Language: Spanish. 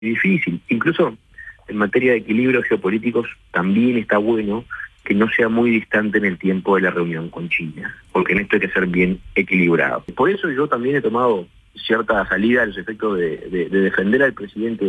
difícil. Incluso en materia de equilibrios geopolíticos también está bueno que no sea muy distante en el tiempo de la reunión con China, porque en esto hay que ser bien equilibrado. Por eso yo también he tomado cierta salida a los efectos de defender al presidente